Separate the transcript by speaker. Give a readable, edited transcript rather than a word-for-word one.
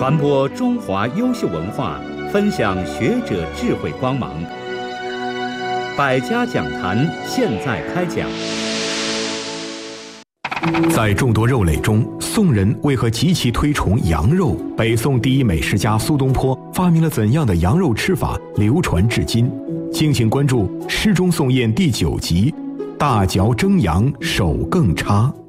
Speaker 1: 传播中华优秀文化，分享学者智慧光芒。百家讲坛现在开讲。
Speaker 2: 在众多肉类中，宋人为何极其推崇羊肉？北宋第一美食家苏东坡发明了怎样的羊肉吃法，流传至今？敬请关注《诗中宋宴》第9集《大嚼蒸羊手更差》。